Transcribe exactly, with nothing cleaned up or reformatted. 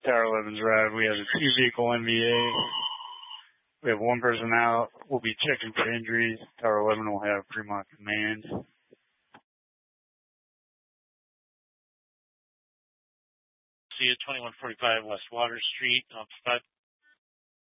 Tower eleven's rad. We have a two-vehicle M V A. We have one person out. We'll be checking for injuries. Tower eleven will have Fremont command. See you, twenty-one forty-five West Water Street. Um,